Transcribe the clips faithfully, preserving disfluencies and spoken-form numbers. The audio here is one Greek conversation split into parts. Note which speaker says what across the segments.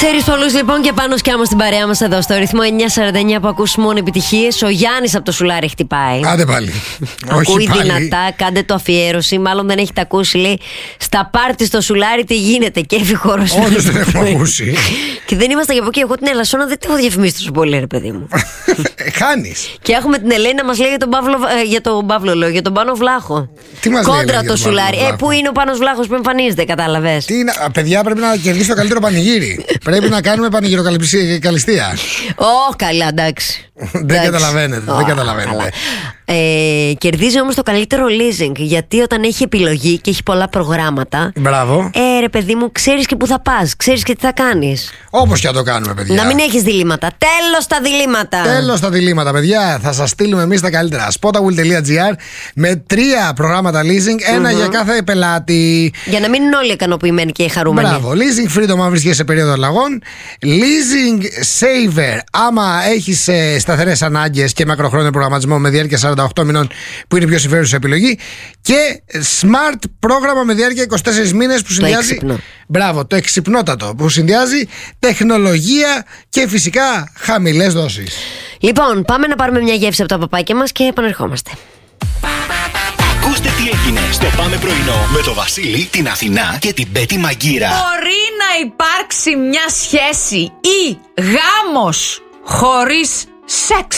Speaker 1: Ξέρεις πολλούς λοιπόν και πάνω σκιάμω στην παρέα μας εδώ στο ρυθμό εννιά σαράντα εννιά που ακούς μόνο επιτυχίες. Ο Γιάννης από το Σουλάρι χτυπάει.
Speaker 2: Άντε πάλι.
Speaker 1: Ακούει
Speaker 2: Όχι
Speaker 1: δυνατά, κάντε το αφιέρωση. Μάλλον δεν έχετε ακούσει, λέει, στα πάρτι στο Σουλάρι τι γίνεται. Κέφι χώρος.
Speaker 2: Όντως δεν έχουμε ακούσει.
Speaker 1: Και δεν ήμασταν για από εκεί. Εγώ την Ελασσόνα δεν την έχω διαφημίσει τόσο πολύ, ρε παιδί μου.
Speaker 2: Χάνεις.
Speaker 1: Και έχουμε την Ελένη να μας λέει για τον Παύλο, ε, για τον Παύλο, λέω, για τον Πάνο Βλάχο.
Speaker 2: Τι μας
Speaker 1: κόντρα
Speaker 2: λέει,
Speaker 1: το Σουλάρι. Ε, πού είναι ο Πάνος Βλάχος που εμφανίζεται, κατάλαβες.
Speaker 2: Τι είναι, παιδιά, πρέπει να κερδίσει το καλύτερο πανηγύρι. Πρέπει να κάνουμε πανηγυροκαλιστία.
Speaker 1: Ω, καλά, εντάξει.
Speaker 2: Δεν καταλαβαίνετε. Δεν καταλαβαίνετε.
Speaker 1: Ε, κερδίζει όμως το καλύτερο leasing. Γιατί όταν έχει επιλογή και έχει πολλά προγράμματα.
Speaker 2: Μπράβο.
Speaker 1: Ε, ρε παιδί μου, ξέρεις και πού θα πας, ξέρεις και τι θα κάνεις.
Speaker 2: Όπως και να το κάνουμε, παιδιά.
Speaker 1: Να μην έχεις διλήμματα. Τέλος τα διλήμματα.
Speaker 2: Τέλος τα διλήμματα, παιδιά. Θα σας στείλουμε εμείς τα καλύτερα. Spotawheel τελεία gr με τρία προγράμματα leasing, ένα mm-hmm. για κάθε πελάτη.
Speaker 1: Για να μείνουν όλοι ικανοποιημένοι και χαρούμενοι.
Speaker 2: Μπράβο. Leasing freedom αν βρίσκεσαι σε περίοδο αλλαγών. Leasing saver άμα έχεις ε, σταθερές ανάγκες και μακροχρόνιο προγραμματισμό με διάρκεια σαράντα οκτώ μηνών που είναι η πιο συμφέρουσα επιλογή. Και smart πρόγραμμα με διάρκεια είκοσι τέσσερις μήνες που συνδυάζει.
Speaker 1: Το
Speaker 2: Μπράβο, το εξυπνότατο που συνδυάζει τεχνολογία και φυσικά χαμηλές δόσεις.
Speaker 1: Λοιπόν, πάμε να πάρουμε μια γεύση από τα παπάκια μας και επανερχόμαστε.
Speaker 3: Ακούστε τι έγινε στο Πάμε Πρωινό με το Βασίλη, την Αθηνά και την Πέτη Μαγκύρα.
Speaker 4: Μπορεί να υπάρξει μια σχέση ή γάμος χωρίς σεξ?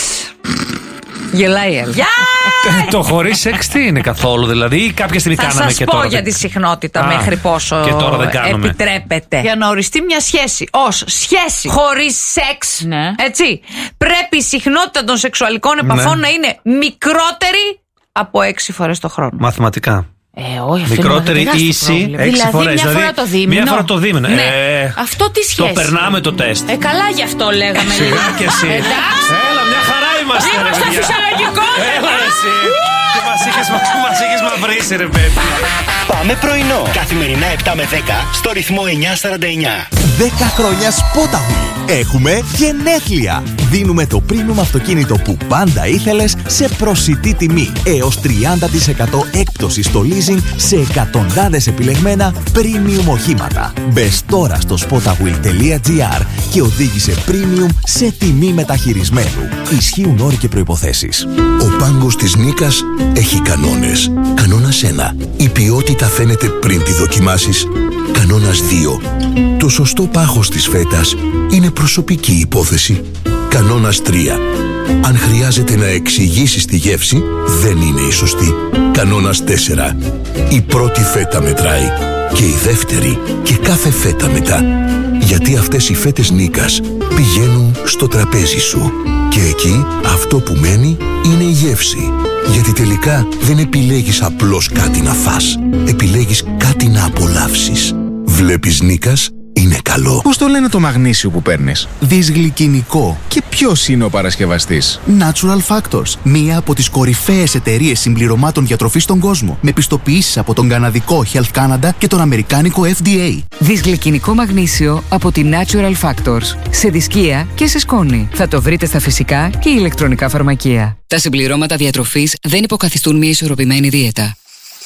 Speaker 4: Γελάει η Έλβα.
Speaker 5: Το χωρίς σεξ τι είναι καθόλου, δηλαδή, ή κάποια στιγμή
Speaker 4: θα
Speaker 5: κάναμε
Speaker 4: σας
Speaker 5: και
Speaker 4: πω
Speaker 5: τώρα.
Speaker 4: για τη συχνότητα
Speaker 5: Α,
Speaker 4: μέχρι πόσο
Speaker 5: και τώρα δεν κάνουμε.
Speaker 4: επιτρέπεται. Για να οριστεί μια σχέση ως σχέση χωρίς σεξ,
Speaker 1: ναι.
Speaker 4: έτσι, πρέπει η συχνότητα των σεξουαλικών επαφών
Speaker 5: ναι.
Speaker 4: να είναι μικρότερη από έξι φορές το χρόνο.
Speaker 5: Μαθηματικά.
Speaker 4: Ε, όχι, αυτό
Speaker 5: μικρότερη
Speaker 4: είναι
Speaker 5: ίση έξι
Speaker 4: δηλαδή,
Speaker 5: φορές.
Speaker 4: Μια φορά το δίμηνο.
Speaker 5: Μια φορά το δίμηνο.
Speaker 4: Ναι.
Speaker 5: Ε,
Speaker 4: αυτό τι σχέση.
Speaker 5: Το περνάμε το τεστ.
Speaker 4: Ε, καλά γι' αυτό λέγαμε.
Speaker 5: Σιγά και εσύ.
Speaker 4: Εντάξει.
Speaker 5: Έλα, μια χαρά είμαστε.
Speaker 4: Είμαστε φυσιολογικότερα.
Speaker 5: Έλα εσύ. Και μας είχες μαυρίσει, ρε παιδί.
Speaker 3: Πάμε πρωινό. Καθημερινά επτά με δέκα στο ρυθμό εννιά σαράντα εννιά.
Speaker 6: δέκα χρόνια Spotawheel. Έχουμε γενέθλια. Δίνουμε το premium αυτοκίνητο που πάντα ήθελες σε προσιτή τιμή. Έως τριάντα τοις εκατό έκπτωση στο leasing σε εκατοντάδες επιλεγμένα premium οχήματα. Μπες τώρα στο spotawheel τελεία gr και οδήγησε premium σε τιμή μεταχειρισμένου. Ισχύουν όροι και προϋποθέσεις.
Speaker 7: Ο πάγκος της Νίκας έχει κανόνες. Κανόνας ένα. Η ποιότητα φαίνεται πριν τη δοκιμάσεις. Κανόνας δύο. Το σωστό πάχος της φέτας είναι προσωπική υπόθεση. Κανόνας τρία. Αν χρειάζεται να εξηγήσεις τη γεύση, δεν είναι η σωστή. Κανόνας τέσσερα. Η πρώτη φέτα μετράει και η δεύτερη και κάθε φέτα μετά. Γιατί αυτές οι φέτες Νίκας πηγαίνουν στο τραπέζι σου. Και εκεί αυτό που μένει είναι η γεύση. Γιατί τελικά δεν επιλέγεις απλώς κάτι να φας. Επιλέγεις κάτι να απολαύσεις. Βλέπεις Νίκας, είναι καλό.
Speaker 8: Πώς το λένε το μαγνήσιο που παίρνεις? Δυσγλυκινικό. Και ποιος είναι ο παρασκευαστής?
Speaker 6: Natural Factors. Μία από τις κορυφαίες εταιρείες συμπληρωμάτων διατροφής στον κόσμο. Με πιστοποιήσεις από τον καναδικό Health Canada και τον αμερικάνικο εφ ντι έι.
Speaker 9: Δυσγλυκινικό μαγνήσιο από τη Natural Factors. Σε δισκία και σε σκόνη. Θα το βρείτε στα φυσικά και ηλεκτρονικά φαρμακεία. Τα συμπληρώματα διατροφής δεν υποκαθιστούν μια ισορροπημένη δίαιτα.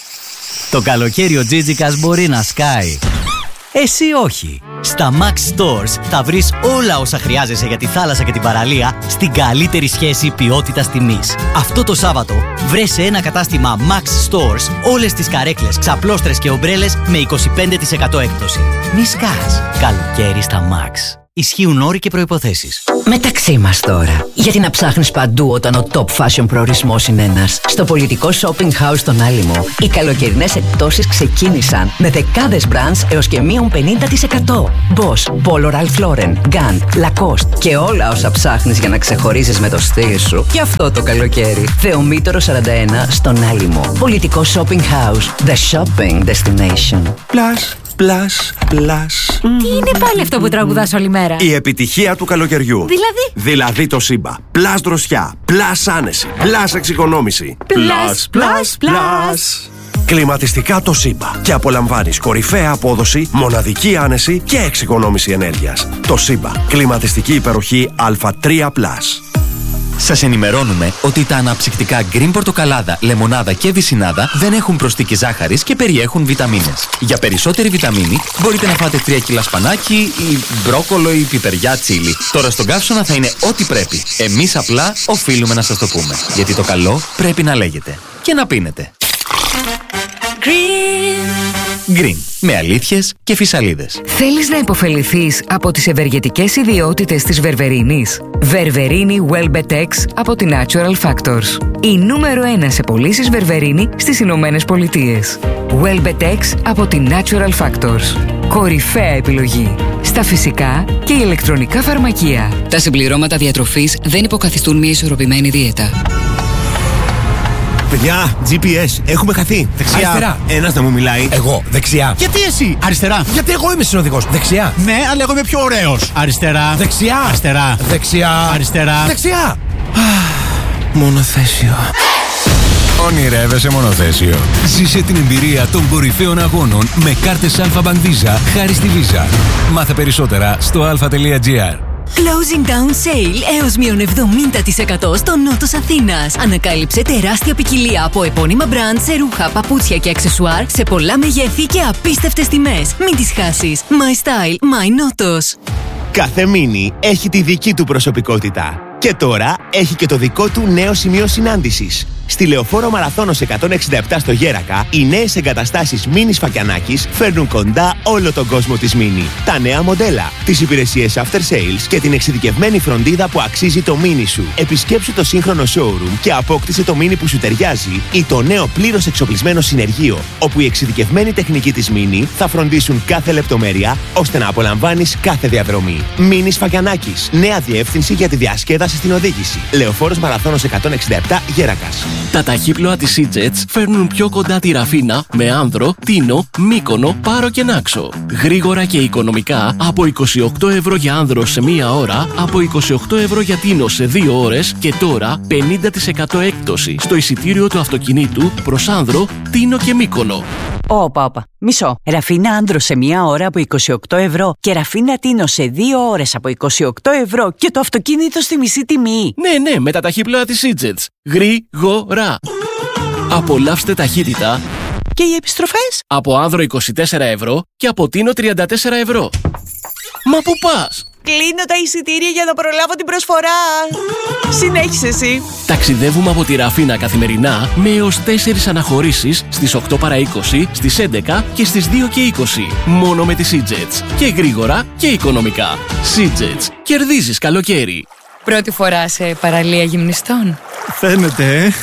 Speaker 10: Το καλοκαίρι ο Τζίτζικας μπορεί να σκάει. Εσύ όχι. Στα Max Stores θα βρεις όλα όσα χρειάζεσαι για τη θάλασσα και την παραλία στην καλύτερη σχέση ποιότητας-τιμής. Αυτό το Σάββατο βρες σε ένα κατάστημα Max Stores όλες τις καρέκλες, ξαπλώστρες και ομπρέλες με είκοσι πέντε τοις εκατό έκπτωση. Μη σκάς. Καλοκαίρι στα Max. Ισχύουν όροι και προϋποθέσεις.
Speaker 11: Μεταξύ μας τώρα. Γιατί να ψάχνεις παντού όταν ο top fashion προορισμός είναι ένας? Στο πολιτικό shopping house στον Άλυμο, οι καλοκαιρινές εκπτώσεις ξεκίνησαν με δεκάδες brands έως και μείον πενήντα τοις εκατό. Boss, Polo Ralph Lauren, Gant, Lacoste και όλα όσα ψάχνεις για να ξεχωρίζεις με το στυλ σου. Και αυτό το καλοκαίρι. Θεομήτωρο σαράντα ένα στον Άλυμο. Πολιτικό shopping house. The shopping destination.
Speaker 12: Plus. Plus, plus.
Speaker 13: Τι είναι πάλι αυτό που τραγουδάς όλη μέρα?
Speaker 12: Η επιτυχία του καλοκαιριού.
Speaker 13: Δηλαδή?
Speaker 12: Δηλαδή το Σύμπα. Plus δροσιά. Plus άνεση. Plus εξοικονόμηση.
Speaker 13: Plus, plus, plus.
Speaker 12: Κλιματιστικά το Σύμπα. Και απολαμβάνεις κορυφαία απόδοση, μοναδική άνεση και εξοικονόμηση ενέργειας. Το Σύμπα. Κλιματιστική υπεροχή Α τρία Plus.
Speaker 14: Σας ενημερώνουμε ότι τα αναψυκτικά γκριν πορτοκαλάδα, λεμονάδα και βυσσινάδα δεν έχουν προσθήκη ζάχαρης και περιέχουν βιταμίνες. Για περισσότερη βιταμίνη μπορείτε να φάτε τρία κιλά σπανάκι ή μπρόκολο ή πιπεριά τσίλι. Τώρα στον καύσωνα θα είναι ό,τι πρέπει. Εμείς απλά οφείλουμε να σας το πούμε. Γιατί το καλό πρέπει να λέγεται και να πίνετε. Green. Green. Με αλήθειες και φυσαλίδες.
Speaker 9: Θέλεις να υποφεληθείς από τις ευεργετικές ιδιότητες της βερβερίνης? Βερβερίνη Welbetex από τη Natural Factors. Η νούμερο ένα σε πωλήσεις βερβερίνη στις Ηνωμένες Πολιτείες. Welbetex από τη Natural Factors. Κορυφαία επιλογή στα φυσικά και ηλεκτρονικά φαρμακεία.
Speaker 11: Τα συμπληρώματα διατροφής δεν υποκαθιστούν μια ισορροπημένη δίαιτα.
Speaker 12: Παιδιά, τζι πι ες, έχουμε χαθεί.
Speaker 15: Δεξιά.
Speaker 12: Αριστερά. Ένας να μου μιλάει.
Speaker 15: Εγώ, δεξιά.
Speaker 5: Γιατί εσύ, αριστερά?
Speaker 15: Γιατί εγώ είμαι συνοδηγός. Δεξιά.
Speaker 5: Ναι, αλλά εγώ είμαι πιο ωραίος. Αριστερά.
Speaker 15: Δεξιά.
Speaker 5: Αριστερά.
Speaker 15: Δεξιά.
Speaker 5: Αριστερά.
Speaker 15: Δεξιά.
Speaker 12: Μονοθέσιο.
Speaker 8: Ονειρεύεσαι μονοθέσιο. Ζήσε την εμπειρία των κορυφαίων αγώνων με κάρτες Alpha Bank Visa χάρη στη Visa. Μάθε περισσότερα στο alpha τελεία gr.
Speaker 16: Closing down sale έως μείον εβδομήντα τοις εκατό στο νότος Αθήνας. Ανακάλυψε τεράστια ποικιλία από επώνυμα μπραντ σε ρούχα, παπούτσια και αξεσουάρ σε πολλά μεγέθη και απίστευτες τιμές. Μην τις χάσεις. My style, my νότος.
Speaker 17: Κάθε μίνι έχει τη δική του προσωπικότητα. Και τώρα έχει και το δικό του νέο σημείο συνάντησης. Στη Λεωφόρο Μαραθώνος εκατόν εξήντα επτά στο Γέρακα, οι νέες εγκαταστάσεις Μίνι Φακιανάκης φέρνουν κοντά όλο τον κόσμο της Μίνι. Τα νέα μοντέλα, τις υπηρεσίες after sales και την εξειδικευμένη φροντίδα που αξίζει το Μίνι σου. Επισκέψου το σύγχρονο showroom και απόκτησε το Μίνι που σου ταιριάζει ή το νέο πλήρως εξοπλισμένο συνεργείο, όπου η εξειδικευμένη τεχνική της Μίνι θα φροντίσουν κάθε λεπτομέρεια ώστε να απολαμβάνεις κάθε διαδρομή. Μίνι Φακιανάκης. Νέα διεύθυνση για τη διασκέδαση στην οδήγηση. Λεωφόρος Μαραθώνος εκατόν εξήντα επτά Γέρακας.
Speaker 18: Τα ταχύπλοα της E-Jets φέρνουν πιο κοντά τη Ραφίνα με Άνδρο, Τίνο, Μύκονο, Πάρο και Νάξο. Γρήγορα και οικονομικά από είκοσι οκτώ ευρώ για Άνδρο σε μία ώρα, από είκοσι οκτώ ευρώ για Τίνο σε δύο ώρες και τώρα πενήντα τοις εκατό έκπτωση στο εισιτήριο του αυτοκινήτου προς Άνδρο, Τίνο και Μύκονο.
Speaker 19: Όπα, όπα. Μισό. Ραφίνα Άνδρο σε μία ώρα από είκοσι οκτώ ευρώ και Ραφίνα Τίνο σε δύο ώρες από είκοσι οκτώ ευρώ και το αυτοκίνητο στη μισή τιμή.
Speaker 18: Ναι, ναι, με τα ταχύπλοα της E-Jets. Γρήγορα. Απολαύστε ταχύτητα.
Speaker 19: Και οι επιστροφές?
Speaker 18: Από Άνδρο είκοσι τέσσερα ευρώ και από Τίνο τριάντα τέσσερα ευρώ. Μα πού πας?
Speaker 19: Κλείνω τα εισιτήρια για να προλάβω την προσφορά. Συνέχισε εσύ.
Speaker 18: Ταξιδεύουμε από τη Ραφίνα καθημερινά με έως τέσσερις αναχωρήσεις στις οκτώ παρά είκοσι, στις έντεκα και στις δύο και είκοσι. Μόνο με τις E-Jets. Και γρήγορα και οικονομικά. E-Jets. Κερδίζεις καλοκαίρι.
Speaker 13: Πρώτη φορά σε παραλία γυμνιστών?
Speaker 5: Φαίνεται, ε.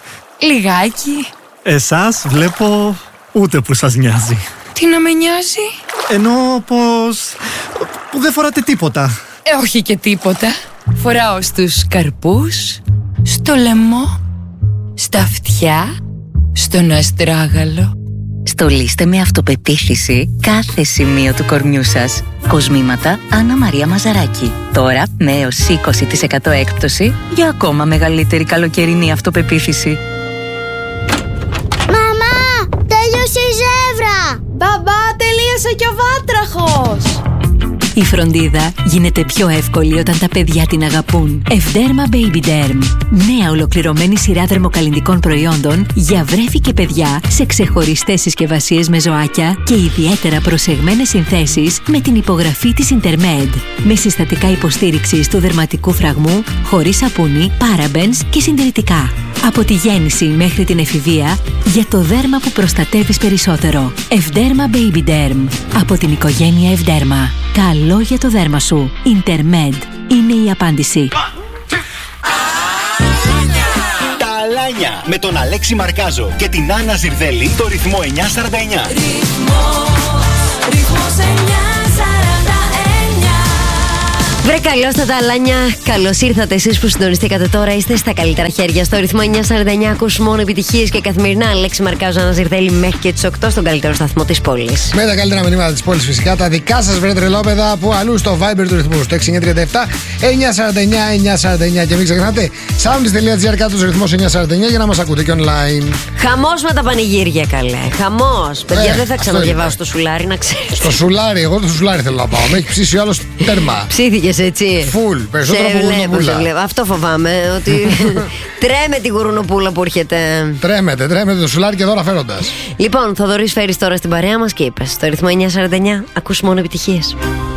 Speaker 13: Λιγάκι.
Speaker 5: Εσάς βλέπω ούτε που σας νοιάζει.
Speaker 13: Τι να με νοιάζει?
Speaker 5: Εννοώ πως... που δεν φοράτε τίποτα.
Speaker 13: Ε, όχι και τίποτα. Φοράω στους καρπούς, στο λαιμό, στα αυτιά, στον αστράγαλο.
Speaker 20: Στολίστε με αυτοπεποίθηση κάθε σημείο του κορμιού σας. Κοσμήματα Άννα Μαρία Μαζαράκη. Τώρα με έως είκοσι τοις εκατό έκπτωση για ακόμα μεγαλύτερη καλοκαιρινή αυτοπεποίθηση.
Speaker 21: Μαμά, τέλειωσε η ζεύρα! Μπαμπά, τελείωσε και ο βάτραχος!
Speaker 20: Η φροντίδα γίνεται πιο εύκολη όταν τα παιδιά την αγαπούν. Ευδέρμα Baby Derm. Νέα ολοκληρωμένη σειρά δερμοκαλλυντικών προϊόντων για βρέφη και παιδιά σε ξεχωριστές συσκευασίες με ζωάκια και ιδιαίτερα προσεγμένες συνθέσεις με την υπογραφή της Intermed. Με συστατικά υποστήριξης του δερματικού φραγμού, χωρίς σαπούνι, parabens και συντηρητικά. Από τη γέννηση μέχρι την εφηβεία, για το δέρμα που προστατεύεις περισσότερο. Ευδέρμα Baby Derm. Από την οικογένεια Ευδέρμα. Καλό για το δέρμα σου. Intermed είναι η απάντηση.
Speaker 3: Τα Αλάνια με τον Αλέξη Μαρκάζο και την Άννα Ζιρδέλη στο ρυθμό εννιά σαράντα εννιά.
Speaker 16: Ρυθμός εννιά σαράντα εννιά.
Speaker 1: Βρε καλώς τα Αλάνια. Καλώς ήρθατε εσείς που συντονιστήκατε τώρα. Είστε στα καλύτερα χέρια στο ρυθμό εννιά σαράντα εννιά. Ακούς μόνο επιτυχίες και καθημερινά. Αλέξη Μαρκάζο, Άννα Ζιρδέλη μέχρι και τις οκτώ στον καλύτερο σταθμό της πόλης.
Speaker 2: Με τα καλύτερα μηνύματα της πόλης φυσικά. Τα δικά σας βρε τρελόπεδα που αλλού στο Viber του ρυθμού. Στο έξι εννιά τρία επτά εννιά σαράντα εννιά εννιά σαράντα εννιά. Και μην ξεχνάτε soundis τελεία gr κάτω στο ρυθμός εννιά σαράντα εννιά για να μας ακούτε και online.
Speaker 1: Χαμός με τα πανηγύρια, καλέ. Χαμός. Παιδιά,
Speaker 2: Ε,
Speaker 1: δεν θα ξαναδιαβάσω
Speaker 2: είναι.
Speaker 1: το σουλάρι, να ξέρεις.
Speaker 2: Στο σουλάρι, εγώ το σουλάρι θέλω να πάω. Με έχει ψήσει ο άλλος τέρμα.
Speaker 1: Ψήθηκες έτσι.
Speaker 2: Φουλ, περισσότερο από γουρνοπούλα.
Speaker 1: Αυτό φοβάμαι, ότι τρέμε την γουρνοπούλα που έρχεται.
Speaker 2: Τρέμεται, τρέμεται το σουλάρι και δώρα φέροντας.
Speaker 1: Λοιπόν, Θοδωρής Φέρης τώρα στην παρέα μας και είπες στο ρυθμό εννιά σαράντα εννιά ακούς μόνο επιτυχίες.